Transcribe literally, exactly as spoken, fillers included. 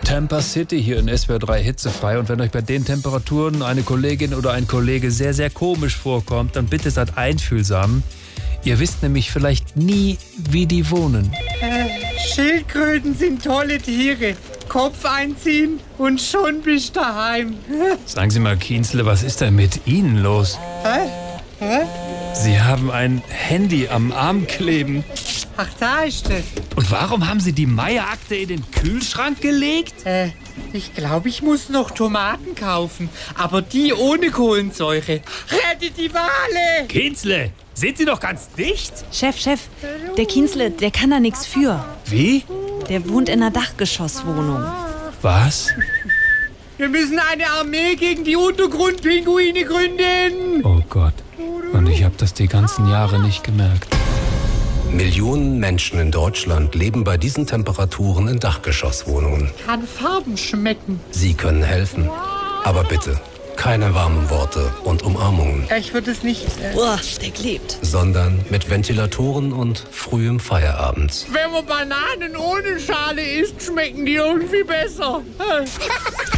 Tampa City hier in S W R drei hitzefrei. Und wenn euch bei den Temperaturen eine Kollegin oder ein Kollege sehr, sehr komisch vorkommt, dann bitte seid einfühlsam. Ihr wisst nämlich vielleicht nie, wie die wohnen. Äh, Schildkröten sind tolle Tiere. Kopf einziehen und schon bist du daheim. Sagen Sie mal, Kienzle, was ist denn mit Ihnen los? Hä? Hä? Sie haben ein Handy am Arm kleben. Ach, da ist es. Und warum haben Sie die Meier-Akte in den Kühlschrank gelegt? Äh, ich glaube, ich muss noch Tomaten kaufen. Aber die ohne Kohlensäure. Rettet die Wale! Kienzle, sind Sie doch ganz dicht? Chef, Chef, der Kienzle, der kann da nichts für. Wie? Der wohnt in einer Dachgeschosswohnung. Was? Wir müssen eine Armee gegen die Untergrundpinguine gründen. Oh Gott. Und ich habe das die ganzen Jahre nicht gemerkt. Millionen Menschen in Deutschland leben bei diesen Temperaturen in Dachgeschosswohnungen. Kann Farben schmecken. Sie können helfen. Aber bitte, keine warmen Worte und Umarmungen. Ich würde es nicht... Äh Uah, der klebt. Sondern mit Ventilatoren und frühem Feierabend. Wenn man Bananen ohne Schale isst, schmecken die irgendwie besser.